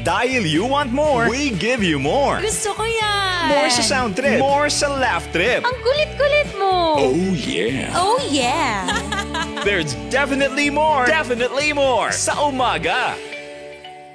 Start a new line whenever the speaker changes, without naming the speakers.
Dahil you want more, we give you more.
Gusto ko yan!
More sa sound trip. More sa laugh trip.
Ang kulit-kulit mo!
Oh yeah.
Oh yeah!
There's definitely more. Definitely more sa umaga.